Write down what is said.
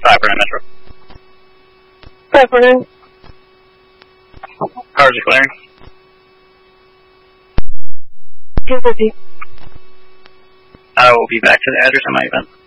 549 Metro. 549. Cars are clearing. 250. I will be back to the address in my event.